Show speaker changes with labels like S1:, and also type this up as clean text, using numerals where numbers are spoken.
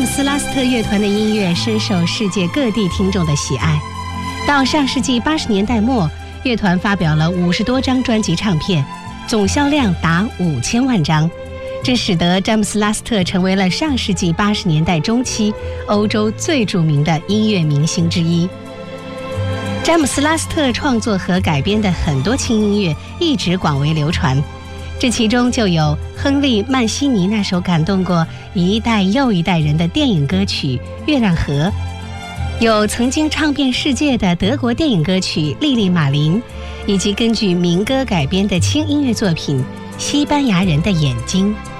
S1: 姆斯拉斯特乐团的音乐深受世界各地听众的喜爱。到上世纪80年代末，乐团发表了50多张专辑唱片，总销量达5000万张，这使得詹姆斯拉斯特成为了上世纪80年代中期欧洲最著名的音乐明星之一。詹姆斯拉斯特创作和改编的很多轻音乐一直广为流传，这其中就有亨利·曼西尼那首感动过一代又一代人的电影歌曲《月亮河》，有曾经唱遍世界的德国电影歌曲《莉莉马林》，以及根据民歌改编的轻音乐作品《西班牙人的眼睛》。